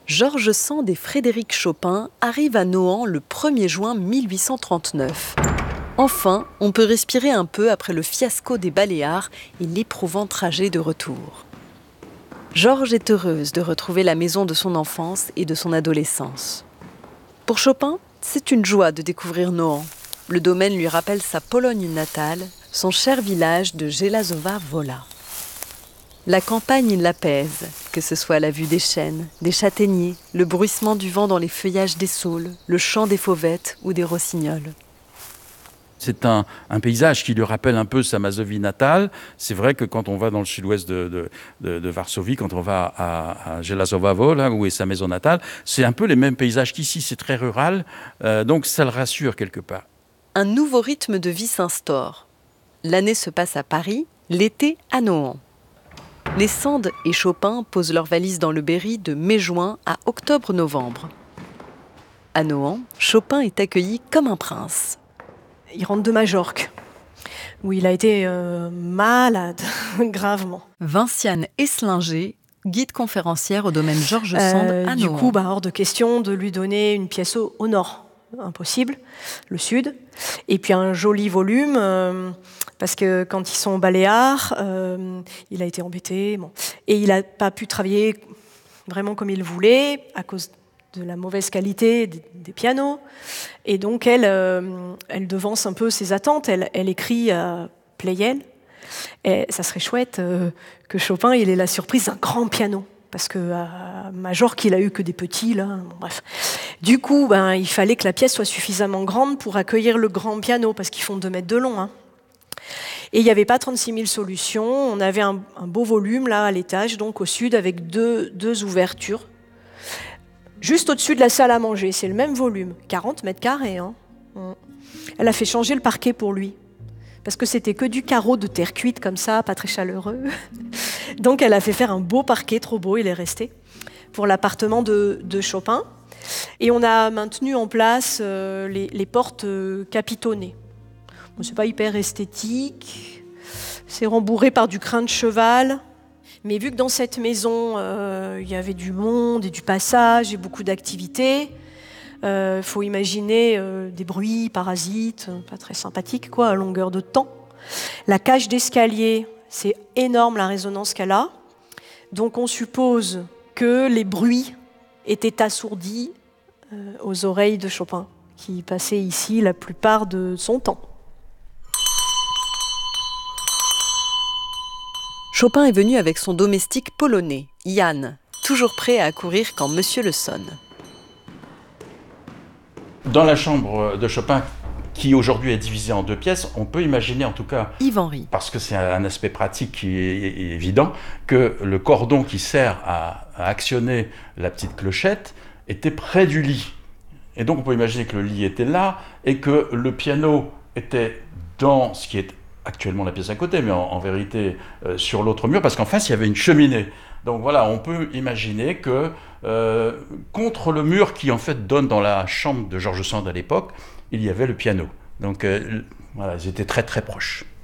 Georges Sand et Frédéric Chopin arrivent à Nohant le 1er juin 1839. Enfin, on peut respirer un peu après le fiasco des Baléares et l'éprouvant trajet de retour. Georges est heureuse de retrouver la maison de son enfance et de son adolescence. Pour Chopin, c'est une joie de découvrir Nohant. Le domaine lui rappelle sa Pologne natale, son cher village de Żelazowa Wola. La campagne l'apaise, que ce soit la vue des chênes, des châtaigniers, le bruissement du vent dans les feuillages des saules, le chant des fauvettes ou des rossignols. C'est un paysage qui lui rappelle un peu sa Mazovie natale. C'est vrai que quand on va dans le sud-ouest de Varsovie, quand on va à Żelazowa Wola, où est sa maison natale, c'est un peu les mêmes paysages qu'ici, c'est très rural, donc ça le rassure quelque part. Un nouveau rythme de vie s'instaure. L'année se passe à Paris, l'été à Nohant. Les Sand et Chopin posent leurs valises dans le Berry de mai-juin à octobre-novembre. À Nohant, Chopin est accueilli comme un prince. Il rentre de Majorque, où il a été malade, gravement. Vinciane Esslinger, guide conférencière au domaine Georges Sand à Nohant. Du coup, hors de question de lui donner une pièce au nord. Impossible, le sud. Et puis un joli volume, parce que quand ils sont aux Baléares, il a été embêté. Bon. Et il n'a pas pu travailler vraiment comme il voulait, à cause de la mauvaise qualité des pianos. Et donc, elle devance un peu ses attentes. Elle écrit à Pleyel. Et ça serait chouette que Chopin il ait la surprise d'un grand piano. Parce qu'à Majorque, il a eu que des petits, là. Bon, bref. Du coup, il fallait que la pièce soit suffisamment grande pour accueillir le grand piano, parce qu'ils font 2 mètres de long. Hein. Et il n'y avait pas 36 000 solutions. On avait un beau volume, là, à l'étage, donc au sud, avec deux ouvertures. Juste au-dessus de la salle à manger, c'est le même volume, 40 mètres carrés. Hein. Elle a fait changer le parquet pour lui, parce que c'était que du carreau de terre cuite comme ça, pas très chaleureux. Donc elle a fait faire un beau parquet, trop beau, il est resté, pour l'appartement de Chopin. Et on a maintenu en place les portes capitonnées. Bon, c'est pas hyper esthétique, c'est rembourré par du crin de cheval. Mais vu que dans cette maison, il y avait du monde et du passage et beaucoup d'activités, faut imaginer des bruits parasites, pas très sympathiques, à longueur de temps. La cage d'escalier, c'est énorme la résonance qu'elle a. Donc on suppose que les bruits étaient assourdis aux oreilles de Chopin, qui passait ici la plupart de son temps. Chopin est venu avec son domestique polonais, Jan, toujours prêt à accourir quand Monsieur le sonne. Dans la chambre de Chopin, qui aujourd'hui est divisée en 2 pièces, on peut imaginer en tout cas, Yves-Henri, parce que c'est un aspect pratique qui est évident, que le cordon qui sert à actionner la petite clochette était près du lit. Et donc on peut imaginer que le lit était là et que le piano était dans ce qui est actuellement la pièce à côté, mais en vérité sur l'autre mur, parce qu'en face il y avait une cheminée. Donc voilà, on peut imaginer que contre le mur qui en fait donne dans la chambre de Georges Sand à l'époque, il y avait le piano. Donc voilà, ils étaient très très proches.